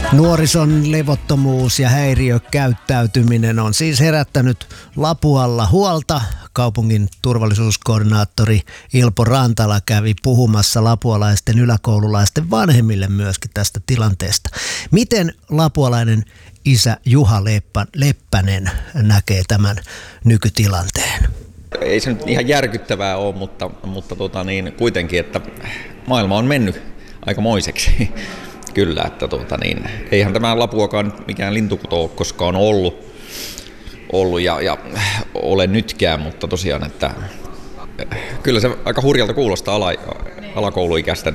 Nuorison levottomuus ja häiriökäyttäytyminen on siis herättänyt Lapualla huolta. Kaupungin turvallisuuskoordinaattori Ilpo Rantala kävi puhumassa lapualaisten yläkoululaisten vanhemmille myöskin tästä tilanteesta. Miten lapualainen isä Juha Leppänen näkee tämän nykytilanteen? Ei se nyt ihan järkyttävää ole, mutta kuitenkin, että maailma on mennyt aikamoiseksi. Kyllä, että eihän tämä Lapuakaan mikään lintukoto ole koskaan ollut ja ole nytkään, mutta tosiaan, että kyllä se aika hurjalta kuulostaa alakouluikäisten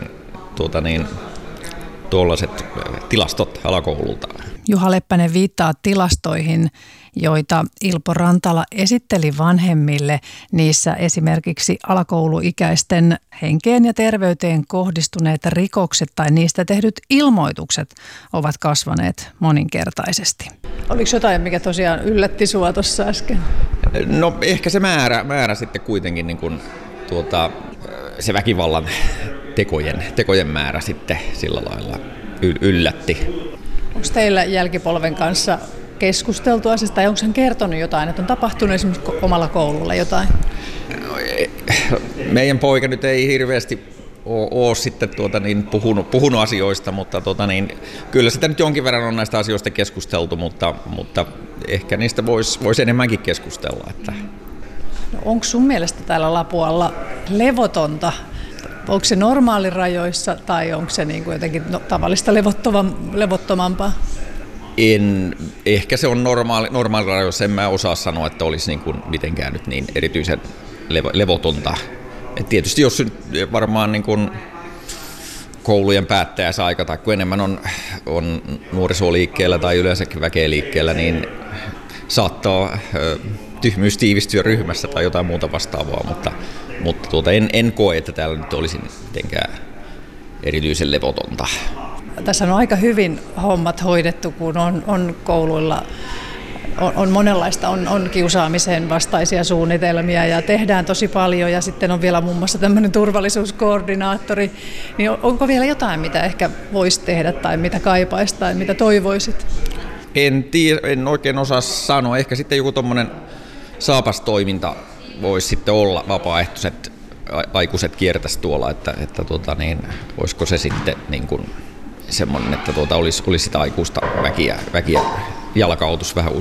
tuollaiset tilastot alakoululta. Juha Leppänen viittaa tilastoihin, joita Ilpo Rantala esitteli vanhemmille. Niissä esimerkiksi alakouluikäisten henkeen ja terveyteen kohdistuneet rikokset tai niistä tehdyt ilmoitukset ovat kasvaneet moninkertaisesti. Oliko jotain, mikä tosiaan yllätti sinua tuossa äsken? No ehkä se määrä sitten kuitenkin, se väkivallan tekojen määrä sitten sillä lailla yllätti. Onko teillä jälkipolven kanssa keskusteltu asiasta tai onko hän kertonut jotain, että on tapahtunut esimerkiksi omalla koululla jotain? Meidän poika nyt ei hirveästi ole sitten puhunut asioista, mutta kyllä sitä nyt jonkin verran on näistä asioista keskusteltu, mutta ehkä niistä voisi enemmänkin keskustella. Että. No, onko sun mielestä täällä Lapualla levotonta? Onko se normaalirajoissa tai onko se niin kuin jotenkin tavallista levottomampaa? Ehkä se on normaalirajoissa, en mä osaa sanoa, että olisi niin kuin mitenkään nyt niin erityisen levotonta. Et tietysti jos varmaan niin kuin koulujen päättäjäisaika tai kun enemmän on nuorisoliikkeellä tai yleensäkin väkeä liikkeellä, niin saattaa tyhmyys tiivistyä ryhmässä tai jotain muuta vastaavaa, mutta en koe, että täällä nyt olisi mitenkään erityisen levotonta. Tässä on aika hyvin hommat hoidettu, kun on kouluilla on monenlaista, on kiusaamisen vastaisia suunnitelmia ja tehdään tosi paljon ja sitten on vielä muun muassa tämmöinen turvallisuuskoordinaattori. Niin onko vielä jotain, mitä ehkä voisi tehdä tai mitä kaipaisi tai mitä toivoisit? En tiedä, en oikein osaa sanoa. Ehkä sitten joku tommoinen saapastoiminta voisi sitten olla, vapaaehtoiset aikuiset kiertäisi tuolla, että olisiko se sitten niin kuin semmoinen, että olisi sitä aikuista väkiä jalkautus vähän